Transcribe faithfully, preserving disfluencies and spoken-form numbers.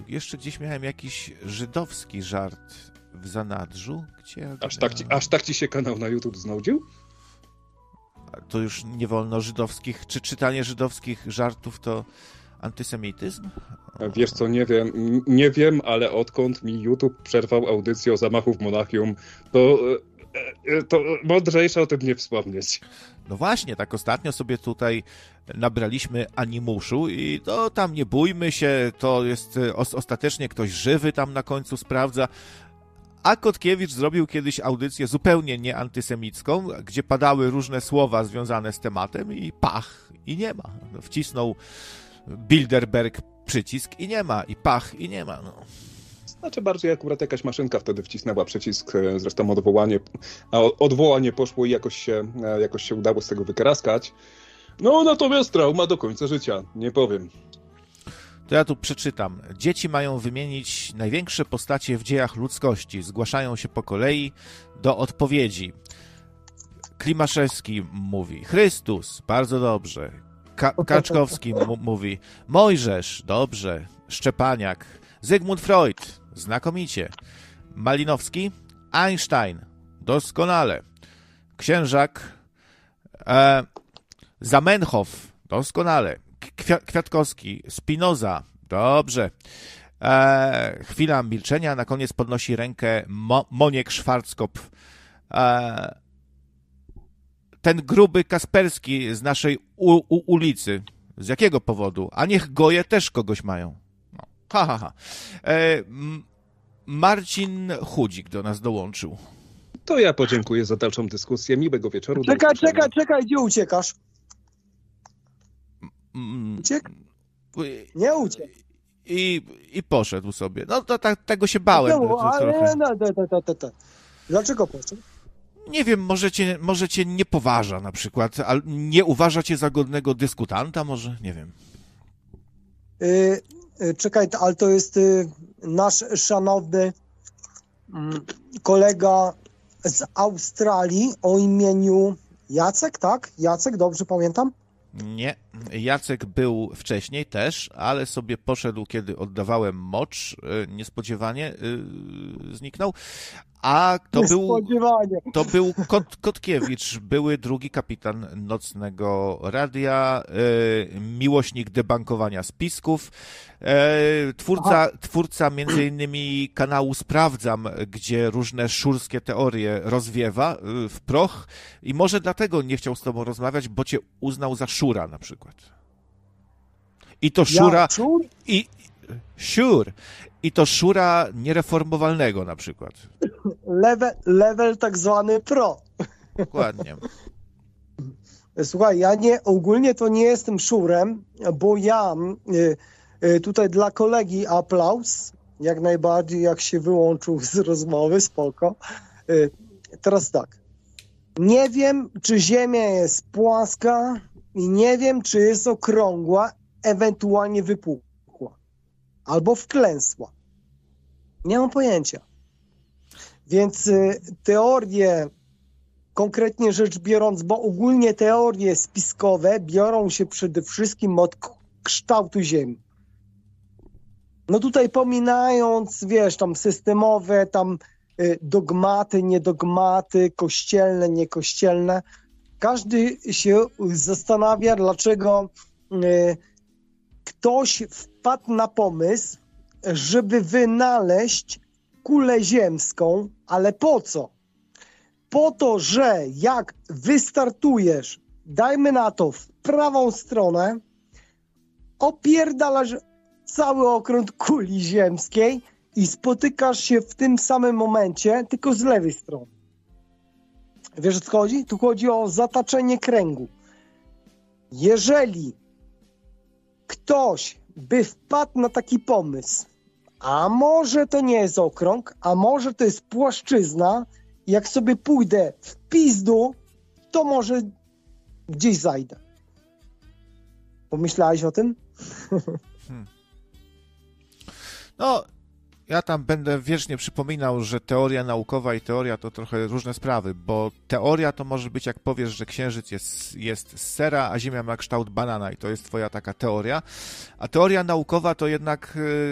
jeszcze gdzieś miałem jakiś żydowski żart w zanadrzu. Gdzie ja aż, tak ci, aż tak ci się kanał na YouTube znudził? To już nie wolno żydowskich, czy czytanie żydowskich żartów to antysemityzm? Wiesz co, nie wiem, nie wiem, ale odkąd mi YouTube przerwał audycję o zamachu w Monachium, to, to mądrzejsze o tym nie wspomnieć. No właśnie, tak ostatnio sobie tutaj nabraliśmy animuszu i to tam nie bójmy się, to jest ostatecznie ktoś żywy tam na końcu sprawdza. A Kotkiewicz zrobił kiedyś audycję zupełnie nieantysemicką, gdzie padały różne słowa związane z tematem i pach, i nie ma. Wcisnął Bilderberg przycisk i nie ma, i pach, i nie ma. No. Znaczy bardziej akurat jakaś maszynka wtedy wcisnęła przycisk, zresztą odwołanie, a odwołanie poszło i jakoś się, jakoś się udało z tego wykaraskać. No natomiast trauma do końca życia, nie powiem. To ja tu przeczytam. Dzieci mają wymienić największe postacie w dziejach ludzkości. Zgłaszają się po kolei do odpowiedzi. Klimaszewski mówi Chrystus, bardzo dobrze. Ka- Kaczkowski m- mówi Mojżesz, dobrze. Szczepaniak, Zygmunt Freud, znakomicie. Malinowski, Einstein, doskonale. Księżak, e, Zamenhof, doskonale. Kwia- Kwiatkowski, Spinoza, dobrze. E, chwila milczenia, na koniec podnosi rękę Mo- Moniek Schwarzkopf. E, ten gruby Kasperski z naszej u- u- ulicy. Z jakiego powodu? A niech goje też kogoś mają. No. Ha, ha, ha. E, M- Marcin Chudzik do nas dołączył. To ja podziękuję za dalszą dyskusję. Miłego wieczoru. Czekaj, czekaj, czekaj, gdzie uciekasz? Mm, Uciek? Nie uciekł. I, I poszedł sobie. No to tak, tego się bałem. No, to, to ale trochę. no, to, to, to, to, to. Dlaczego poszedł? Nie wiem, może cię, może cię nie poważa na przykład, ale nie uważa cię za godnego dyskutanta, może? Nie wiem. Yy, yy, czekaj, ale to jest yy, nasz szanowny yy, kolega z Australii o imieniu Jacek, tak? Jacek, dobrze pamiętam? Nie. Jacek był wcześniej też, ale sobie poszedł, kiedy oddawałem mocz. Niespodziewanie yy, zniknął. A to był, to był Kot, Kotkiewicz, były drugi kapitan Nocnego Radia, yy, miłośnik debankowania spisków, yy, twórca, twórca między innymi kanału Sprawdzam, gdzie różne szurskie teorie rozwiewa yy, w proch i może dlatego nie chciał z tobą rozmawiać, bo cię uznał za szura na przykład. I to szura... Ja, szur? I, Sure. I to szura niereformowalnego na przykład. Level, level tak zwany pro. Dokładnie. Słuchaj, ja nie, ogólnie to nie jestem szurem, bo ja y, y, tutaj dla kolegi aplauz, jak najbardziej, jak się wyłączył z rozmowy, spoko. Y, teraz tak, nie wiem, czy Ziemia jest płaska i nie wiem, czy jest okrągła, ewentualnie wypukła. Albo wklęsła. Nie mam pojęcia. Więc y, teorie, konkretnie rzecz biorąc, bo ogólnie teorie spiskowe biorą się przede wszystkim od k- kształtu Ziemi. No tutaj pominając, wiesz, tam systemowe, tam y, dogmaty, niedogmaty, kościelne, niekościelne, każdy się zastanawia, dlaczego y, ktoś wpadł na pomysł, żeby wynaleźć kulę ziemską, ale po co? Po to, że jak wystartujesz, dajmy na to w prawą stronę, opierdalasz cały okrąg kuli ziemskiej i spotykasz się w tym samym momencie, tylko z lewej strony. Wiesz, o co chodzi? Tu chodzi o zataczenie kręgu. Jeżeli ktoś by wpadł na taki pomysł, a może to nie jest okrąg, a może to jest płaszczyzna, jak sobie pójdę w pizdu, to może gdzieś zajdę. Pomyślałeś o tym? Hmm. No, ja tam będę wiecznie przypominał, że teoria naukowa i teoria to trochę różne sprawy, bo teoria to może być, jak powiesz, że Księżyc jest, jest z sera, a Ziemia ma kształt banana i to jest twoja taka teoria, a teoria naukowa to jednak